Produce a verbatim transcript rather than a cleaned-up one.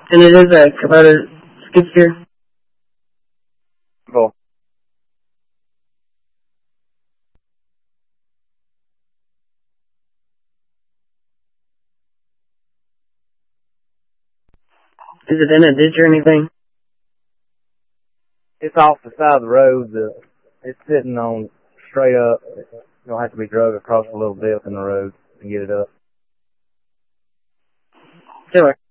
And it is a Kubota skid steer. Cool. Is it in a ditch or anything? It's off the side of the road. The, it's sitting on straight up. You'll have to be drug across a little dip in the road to get it up. Sure.